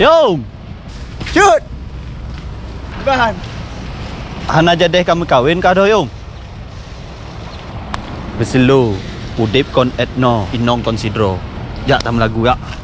Yo, Cut. Ban. hana jadeh kami kawin kah dah yo? Beselo, udip kon etno, inong konsidro. Jak tam lagu ya.